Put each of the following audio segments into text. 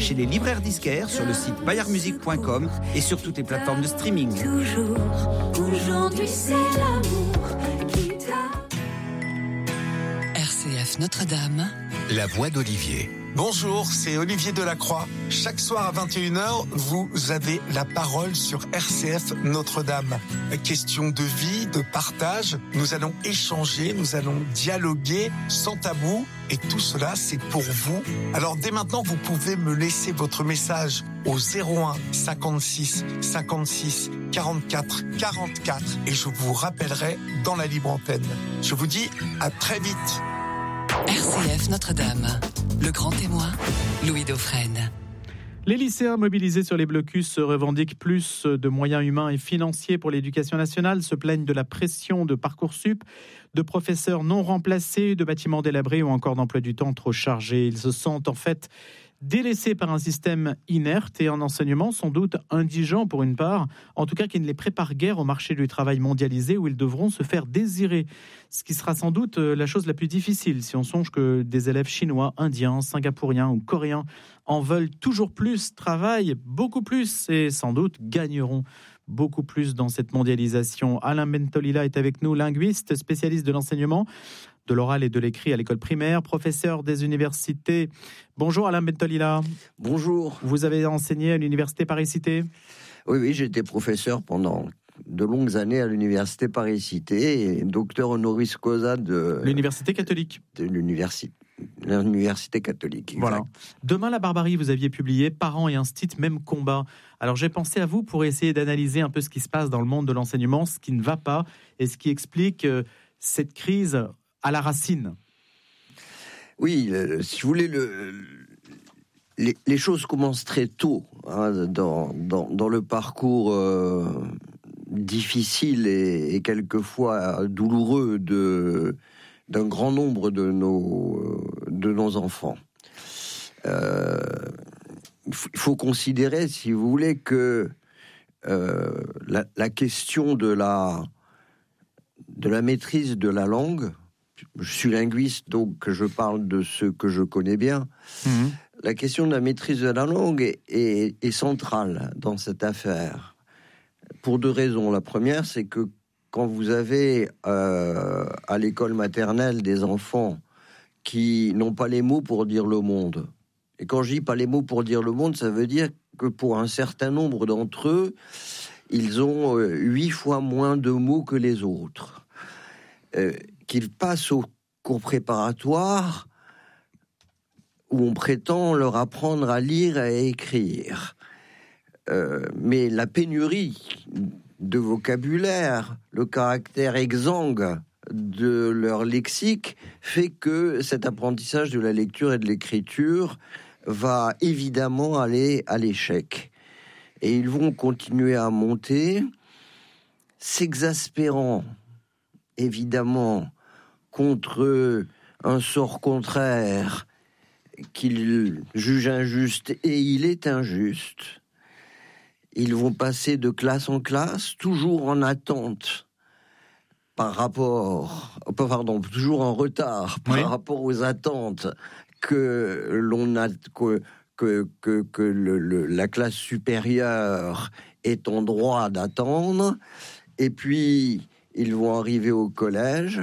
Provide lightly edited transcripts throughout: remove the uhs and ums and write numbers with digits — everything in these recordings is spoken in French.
chez les libraires disquaires, sur le site bayardmusique.com et sur toutes les plateformes de streaming. Toujours, aujourd'hui c'est l'amour qui t'a... RCF Notre-Dame, la voix d'Olivier. Bonjour, c'est Olivier Delacroix. Chaque soir à 21h, vous avez la parole sur RCF Notre-Dame. Question de vie, de partage. Nous allons échanger, nous allons dialoguer sans tabou. Et tout cela, c'est pour vous. Alors dès maintenant, vous pouvez me laisser votre message au 01 56 56 44 44 et je vous rappellerai dans la libre antenne. Je vous dis à très vite. RCF Notre-Dame, le grand témoin, Louis Dauphren. Les lycéens mobilisés sur les blocus se revendiquent plus de moyens humains et financiers pour l'éducation nationale, se plaignent de la pression de Parcoursup, de professeurs non remplacés, de bâtiments délabrés ou encore d'emploi du temps trop chargés. Ils se sentent en fait délaissés par un système inerte et un enseignement sans doute indigent pour une part, en tout cas qui ne les prépare guère au marché du travail mondialisé où ils devront se faire désirer. Ce qui sera sans doute la chose la plus difficile si on songe que des élèves chinois, indiens, singapouriens ou coréens en veulent toujours plus, travaillent beaucoup plus et sans doute gagneront beaucoup plus dans cette mondialisation. Alain Bentolila est avec nous, linguiste, spécialiste de l'enseignement, de l'oral et de l'écrit à l'école primaire, professeur des universités. Bonjour Alain Bentolila. Bonjour. Vous avez enseigné à l'université Paris-Cité ? Oui, j'ai été professeur pendant de longues années à l'université Paris-Cité et docteur honoris causa de... L'université catholique. De l'université catholique, exact. Voilà. Demain la barbarie, vous aviez publié Parents et Instit, même combat. Alors j'ai pensé à vous pour essayer d'analyser un peu ce qui se passe dans le monde de l'enseignement, ce qui ne va pas et ce qui explique cette crise à la racine. Oui, si vous voulez, les choses commencent très tôt dans le parcours difficile et quelquefois douloureux d'un grand nombre de nos enfants. Il faut considérer, si vous voulez, que la question de la maîtrise de la langue, je suis linguiste, donc je parle de ce que je connais bien. Mmh. La question de la maîtrise de la langue est centrale dans cette affaire, pour deux raisons. La première, c'est que quand vous avez à l'école maternelle des enfants qui n'ont pas les mots pour dire le monde, et quand je dis pas les mots pour dire le monde, ça veut dire que pour un certain nombre d'entre eux, ils ont 8 fois moins de mots que les autres. Qu'ils passent au cours préparatoire où on prétend leur apprendre à lire et à écrire. Mais la pénurie de vocabulaire, le caractère exsangue de leur lexique fait que cet apprentissage de la lecture et de l'écriture va évidemment aller à l'échec. Et ils vont continuer à monter, s'exaspérant évidemment contre un sort contraire qu'ils jugent injuste, et il est injuste. Ils vont passer de classe en classe, toujours en attente toujours en retard par rapport aux attentes que l'on a, la classe supérieure est en droit d'attendre. Et puis ils vont arriver au collège,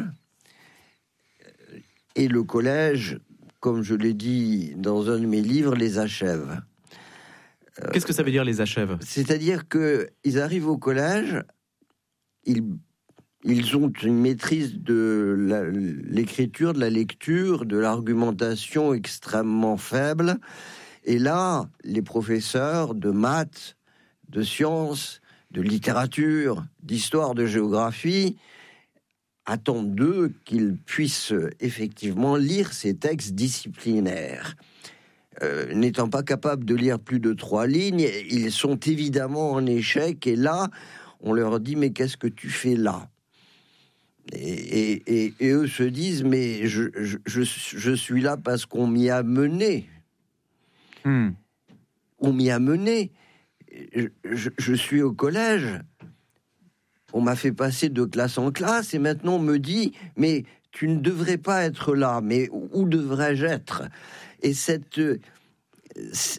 et le collège, comme je l'ai dit dans un de mes livres, les achève. Qu'est-ce que ça veut dire, les achève ? C'est-à-dire qu'ils arrivent au collège, ils ont une maîtrise de l'écriture, de la lecture, de l'argumentation extrêmement faible, et là, les professeurs de maths, de sciences, de littérature, d'histoire, de géographie, attendent d'eux qu'ils puissent effectivement lire ces textes disciplinaires. N'étant pas capables de lire plus de 3 lignes, ils sont évidemment en échec, et là, on leur dit « mais qu'est-ce que tu fais là ?» et eux se disent « mais je suis là parce qu'on m'y a mené. » On m'y a mené. Je suis au collège. On m'a fait passer de classe en classe et maintenant on me dit « mais tu ne devrais pas être là, mais où devrais-je être ?» Et